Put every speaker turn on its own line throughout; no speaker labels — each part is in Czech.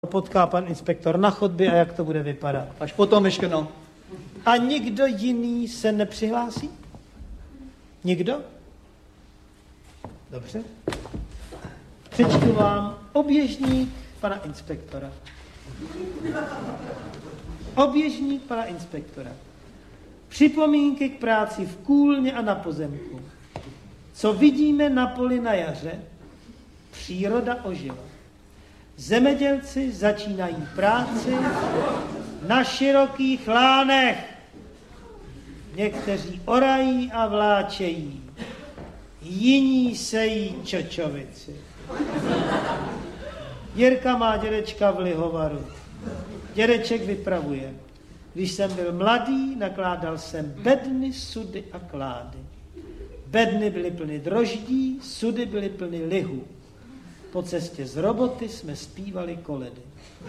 potká pan inspektor na chodbě a jak to bude vypadat.
Až potom, Vyškrno.
A nikdo jiný se nepřihlásí? Nikdo? Dobře. Přečtu vám oběžník pana inspektora. Oběžník pana inspektora. Připomínky k práci v kůlně a na pozemku. Co vidíme na poli na jaře? Příroda ožila. Zemědělci začínají práci na širokých lánech. Někteří orají a vláčejí, jiní sejí čočovici. Jirka má dědečka v lihovaru. Dědeček vypravuje. Když jsem byl mladý, nakládal jsem bedny, sudy a klády. Bedny byly plny droždí, sudy byly plny lihu. Po cestě z roboty jsme zpívali koledy.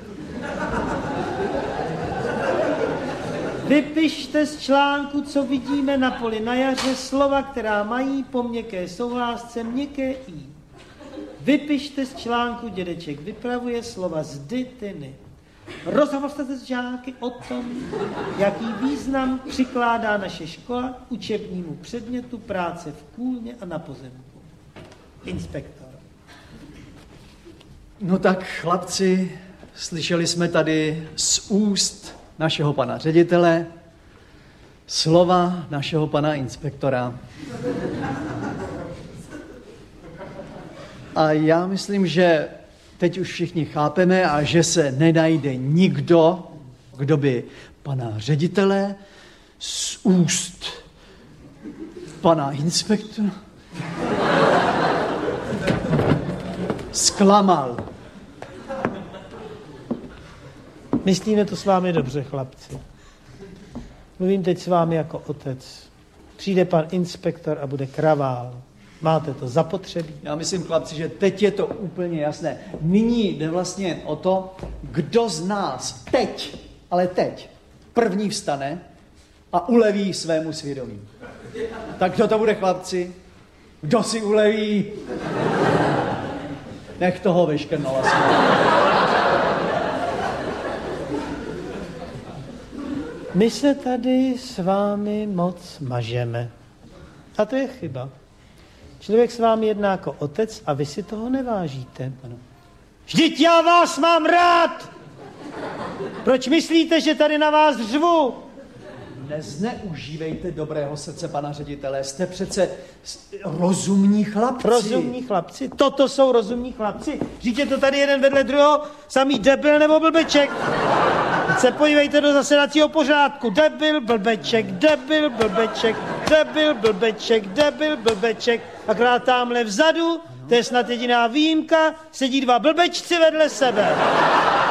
Vypište z článku, co vidíme na poli na jaře, slova, která mají po měkké souhlásce měkké i. Vypište z článku, dědeček vypravuje, slova zdy, tyny. Rozhovořte se s žáky o tom, jaký význam přikládá naše škola k učebnímu předmětu práce v kůlně a na pozemku. Inspektor.
No tak, chlapci, slyšeli jsme tady z úst našeho pana ředitele slova našeho pana inspektora. A já myslím, že teď už všichni chápeme a že se nenajde nikdo, kdo by pana ředitele z úst pana inspektora zklamal.
Myslíme to s vámi dobře, chlapci. Mluvím teď s vámi jako otec. Přijde pan inspektor a bude kravál. Máte to zapotřebí?
Já myslím, chlapci, že teď je to úplně jasné. Nyní jde vlastně o to, kdo z nás teď, ale teď, první vstane a uleví svému svědomí. Tak kdo to bude, chlapci? Kdo si uleví? Nech toho Vyškrnala.
My se tady s vámi moc mažeme. A to je chyba. Člověk s vámi jedná jako otec a vy si toho nevážíte.
Ano.
Vždyť já vás mám rád! Proč myslíte, že tady na vás řvu?
Nezneužívejte dobrého srdce pana ředitele. Jste přece rozumní chlapci.
Rozumní chlapci? Toto jsou rozumní chlapci? Vždyť je to tady jeden vedle druhého, samý debil nebo blbeček. Teď se podívejte do zasedacího pořádku. Debil, blbeček, debil, blbeček, debil, blbeček, debil, blbeček. Akorát tamhle vzadu, to je snad jediná výjimka, sedí dva blbečci vedle sebe.